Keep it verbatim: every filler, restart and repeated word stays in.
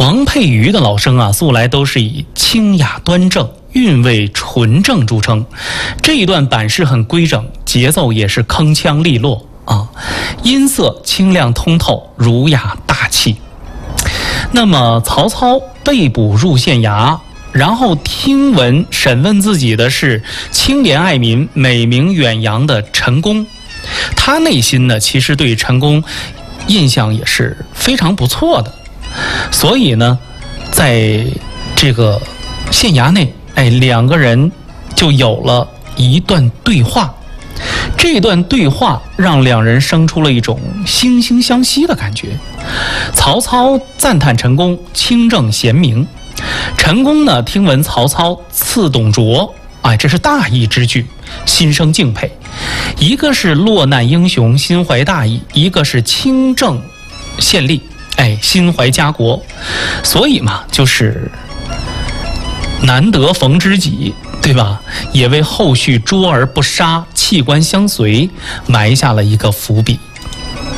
王佩瑜的老生啊，素来都是以清雅端正、韵味纯正著称。这一段版式很规整，节奏也是铿锵利落啊，音色清亮通透，儒雅大气。那么曹操被捕入县衙，然后听闻审问自己的是清廉爱民、美名远扬的陈宫，他内心呢其实对陈宫印象也是非常不错的，所以呢，在这个县衙内，哎，两个人就有了一段对话。这段对话让两人生出了一种惺惺相惜的感觉。曹操赞叹陈宫清正贤明，陈宫呢听闻曹操刺董卓，哎，这是大义之举，心生敬佩。一个是落难英雄，心怀大义；一个是清正县吏，哎，心怀家国。所以嘛，就是难得逢知己，对吧？也为后续捉而不杀、弃官相随埋下了一个伏笔。